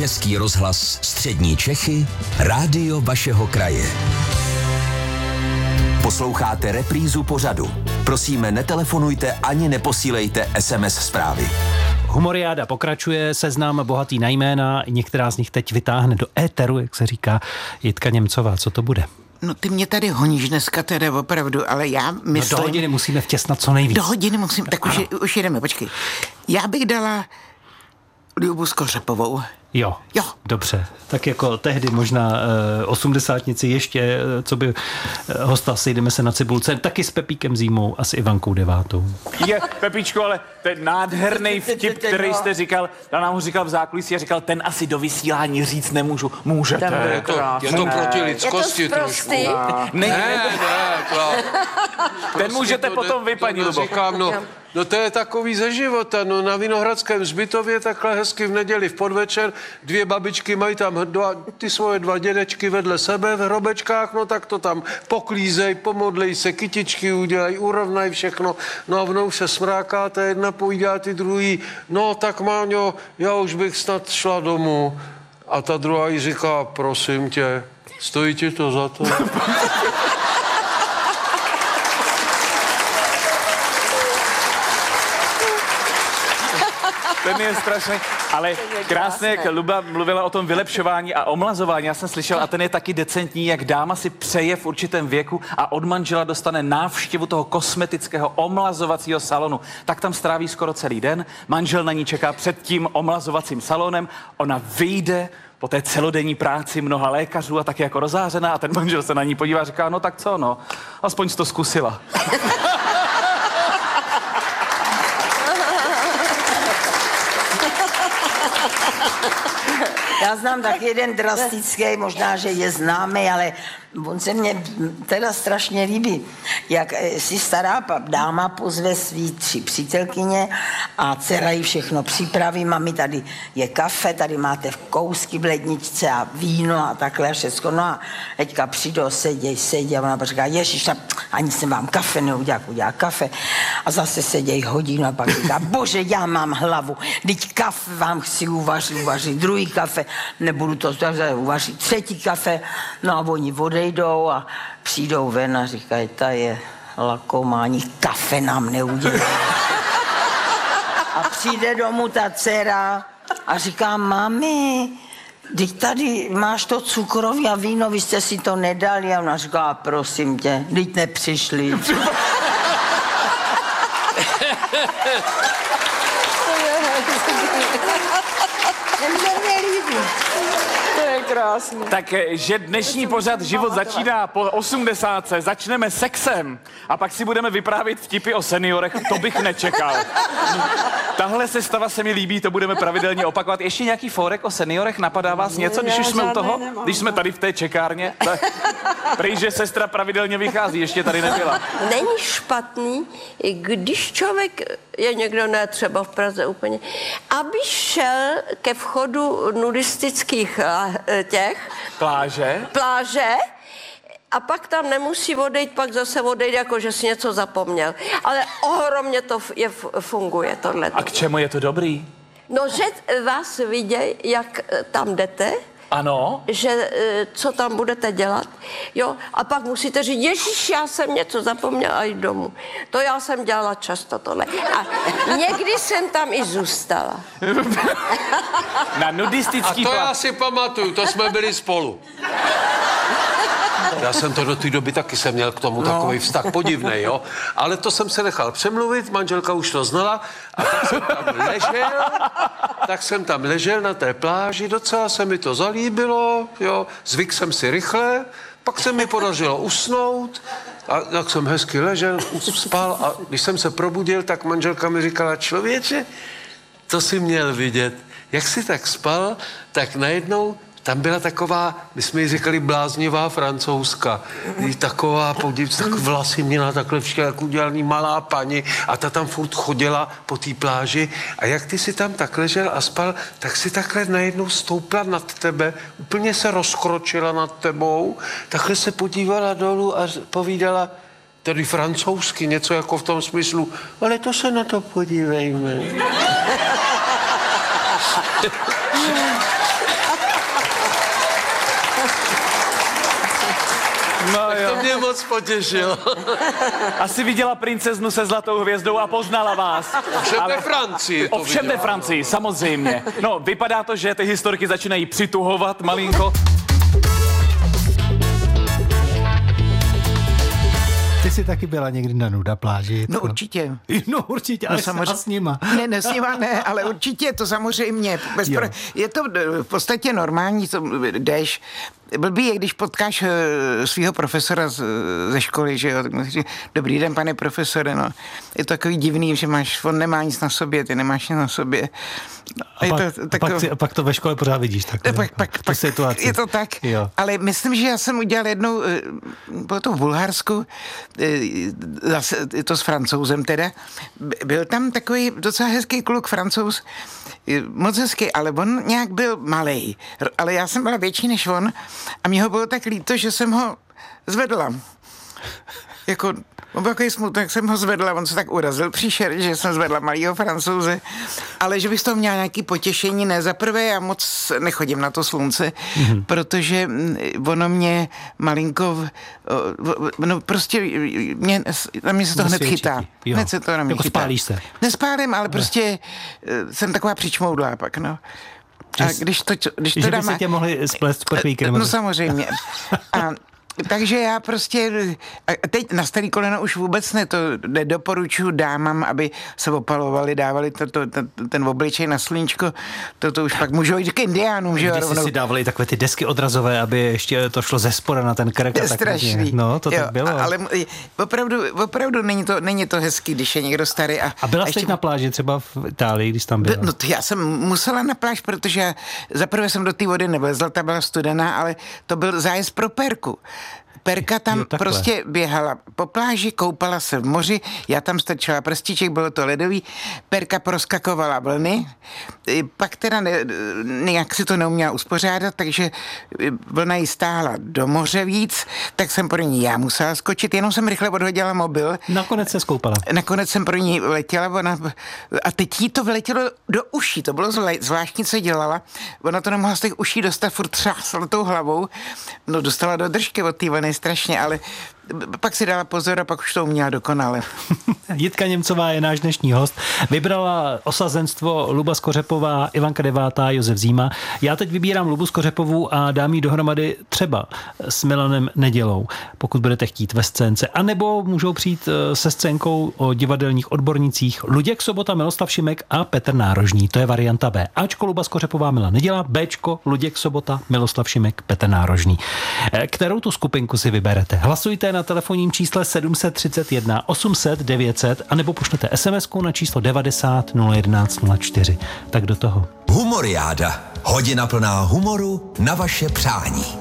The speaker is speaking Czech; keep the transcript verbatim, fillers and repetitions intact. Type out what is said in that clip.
Český rozhlas Střední Čechy, rádio vašeho kraje. Posloucháte reprízu pořadu. Prosíme, netelefonujte ani neposílejte es em es zprávy. Humoriáda pokračuje, seznam bohatý na jména, některá z nich teď vytáhne do éteru, jak se říká Jitka Němcová. Co to bude? No ty mě tady honíš dneska teda opravdu, ale já myslím... No do hodiny musíme vtěsnat co nejvíc. Do hodiny musím, tak už, už jedeme, počkej. Já bych dala Ljubu Skořepovou. Jo, jo, dobře. Tak jako tehdy možná uh, osmdesátnici ještě, uh, co by uh, hosta sejdeme se na Cibulce, taky s Pepíkem Zímou a s Ivankou Devátou. Je, Pepičko, ale ten nádherný vtip, který jste říkal, já nám ho říkal v zákulisí a říkal, ten asi do vysílání říct nemůžu. Můžete. Je to, je to proti lidskosti trošku. Ne, ne, ne, ne ten můžete potom vy, paní Lubo. Říkám, no, no to je takový ze života, no na Vinohradském hřbitově takhle hezky v neděli v podvečer, dvě babičky mají tam dva, ty svoje dva dědečky vedle sebe v hrobečkách, no tak to tam poklízej, pomodlej se, kytičky udělej, urovnaj všechno, no a vnou se smráká, ta jedna pojídá, ty druhý, no tak Máňo, já už bych snad šla domů. A ta druhá jí říká, prosím tě, stojí ti to za to? Ten je strašný, ale krásně, jak Luba mluvila o tom vylepšování a omlazování, já jsem slyšel, a ten je taky decentní, jak dáma si přeje v určitém věku a od manžela dostane návštěvu toho kosmetického omlazovacího salonu. Tak tam stráví skoro celý den, manžel na ní čeká před tím omlazovacím salonem, ona vyjde po té celodenní práci mnoha lékařů a taky jako rozářená a ten manžel se na ní podívá a říká, no tak co, no, aspoň jsi to zkusila. Já znám tak jeden drastický, možná, že je známý, ale on se mně teda strašně líbí, jak si stará dáma pozve svý tři přítelkyně a dcera jí všechno připraví. Mami, tady je kafe, tady máte kousky v ledničce a víno a takhle a všechno. No a teďka přijdou, seděj, seděj a ona říká, ježiš, ani jsem vám kafe neudělal, udělá kafe. A zase seděj hodinu a pak říká, bože, já mám hlavu, teď kafe vám chci uvařit, uvařit druhý kafe, nebudu to uvařit třetí kafe. No a oni odejdou a přijdou ven a říkají, ta je lakomá, ani kafe nám neudělá. A přijde domů ta dcera a říká, mami, teď tady máš to cukroví a víno, vy jste si to nedali. A ona říká, prosím tě, teď nepřišli. To je krásný. Takže dnešní pořad Život začíná po osmdesátce, začneme sexem a pak si budeme vyprávět vtipy o seniorech, to bych nečekal. Tahle sestava se mi líbí, to budeme pravidelně opakovat. Ještě nějaký fórek o seniorech, napadá vás něco, když už jsme u toho? Když jsme tady v té čekárně? Prý, že sestra pravidelně vychází, ještě tady nebyla. Není špatný, když člověk je někdo, ne třeba v Praze úplně, aby šel ke vchodu nudistických těch... Pláže? Pláže. A pak tam nemusí odejít, pak zase odejít, jako že si něco zapomněl. Ale ohromně to je, funguje, tohle. A k čemu je to dobrý? No, že vás vidějí, jak tam jdete. Ano. Že co tam budete dělat, jo, a pak musíte říct, ježiš, já jsem něco zapomněla a jít domů. To já jsem dělala často tohle. A někdy jsem tam i zůstala. Na nudistický A to plát. já si pamatuju, to jsme byli spolu. Já jsem to do té doby taky jsem měl k tomu no. takový vztah podivnej, jo. Ale to jsem se nechal přemluvit, manželka už to znala a tak jsem tam ležel, tak jsem tam ležel na té pláži, docela se mi to zalíbilo, jo. Zvyk jsem si rychle, pak se mi podařilo usnout a tak jsem hezky ležel, spal a když jsem se probudil, tak manželka mi říkala, člověče, to si měl vidět, jak jsi tak spal, tak najednou tam byla taková, my jsme jí říkali bláznivá Francouzka. Taková, podívejte, tak vlasy měla takhle všechno, jak udělaný malá paní a ta tam furt chodila po té pláži a jak ty si tam tak ležel a spal, tak si takhle najednou stoupla nad tebe, úplně se rozkročila nad tebou, takhle se podívala dolů a povídala, tedy francouzsky, něco jako v tom smyslu, ale to se na to podívejme. No, tak to mě moc potěšilo. Asi viděla princeznu se zlatou hvězdou a poznala vás. Ovšem ale... ve Francii to Ovšem viděla. ve Francii, samozřejmě. No, vypadá to, že ty historky začínají přituhovat malinko. Ty jsi taky byla někdy na nuda pláži? No určitě. No určitě, ale No, samozřejmě. a s nima. Ne, ne, s nima ne, ale určitě to samozřejmě. Bez pro... Je to v podstatě normální, to jdeš. Blbý je, když potkáš svého profesora z, ze školy, že jo, tak musíš říct, dobrý den, pane profesore, no. Je to takový divný, že máš, on nemá nic na sobě, ty nemáš nic na sobě. A, je pak, to, a, tako... pak, si, a pak to ve škole pořád vidíš. Tak, pak, pak, pak, situaci. je to tak, jo. Ale myslím, že já jsem udělal jednou, bylo to v Bulharsku, zase je to s Francouzem teda, byl tam takový docela hezký kluk Francouz, moc hezký, ale on nějak byl malej, ale já jsem byla větší než on a mě ho bylo tak líto, že jsem ho zvedla. Jako, on byl takový smutek, jsem ho zvedla, on se tak urazil příšer, že jsem zvedla malýho Francouze, ale že bych z toho měla nějaký potěšení, ne, za prvé já moc nechodím na to slunce, mm-hmm. protože ono mě malinko, no prostě mě, na mě se to hned chytá. Hned se to na mě jako chytá. Spálíš se? Nespálím, ale ne. Prostě jsem taková přičmoudlá pak, no. A když to, když to že dám, by se tě mohli splést prchlíky. No samozřejmě. A takže já prostě, a teď na starý koleno už vůbec ne, to nedoporučuji dámám, aby se opalovali, dávali to, to, to, ten obličej na sluníčko, to, to už pak můžou jít k indiánům, že jo? Když si dávali takové ty desky odrazové, aby ještě to šlo ze spora na ten krk. To je strašný. No, to jo, tak bylo. Ale opravdu, opravdu není to, není to hezký, když je někdo starý. A, a byla jsi ještě... teď na pláži třeba v Itálii, když tam byla? No to já jsem musela na pláž, protože zaprvé jsem do té vody nevlezla, ta byla studená, ale to byl zájezd pro Perku. Perka tam jo, prostě běhala po pláži, koupala se v moři, já tam strčila prstíček, bylo to ledový, Perka proskakovala vlny, pak teda ne, nějak si to neuměla uspořádat, takže vlna jí stáhla do moře víc, tak jsem pro ní já musela skočit, jenom jsem rychle odhodila mobil. Nakonec se skoupala. Nakonec jsem pro ní letěla, ona, a teď jí to vyletělo do uší, to bylo zvláštní, co dělala, ona to nemohla z těch uší dostat, furt třásla tou hlavou, no dostala do držky od té vlny strašně, ale pak si dala pozor a pak už to uměla dokonale. Jitka Němcová je náš dnešní host. Vybrala osazenstvo Luba Skořepová, Ivanka Devátá, Josef Zíma. Já teď vybírám Lubu Skořepovou a dám jí dohromady třeba s Milanem Nedělou, pokud budete chtít ve scénce. A nebo můžou přijít se scénkou o divadelních odbornicích Luděk Sobota, Miloslav Šimek a Petr Nárožný. To je varianta B. Ačko Luba Skořepová, Milan Neděla, Bčko Luděk Sobota, Miloslav Šimek, Petr Nárožný. Kterou tu skupinku si vyberete? Hlasujte na telefonním čísle sedm set třicet jedna osm set devět set a nebo pošlete SMSku na číslo devadesát nula jedenáct nula čtyři. Tak do toho. Humoriáda. Hodina plná humoru na vaše přání.